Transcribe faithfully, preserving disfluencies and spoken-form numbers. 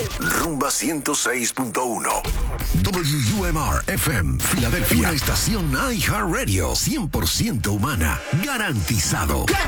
Rumba ciento seis punto uno. W U M R F M, Filadelfia. Una estación iHeartRadio, cien por ciento humana. Garantizado.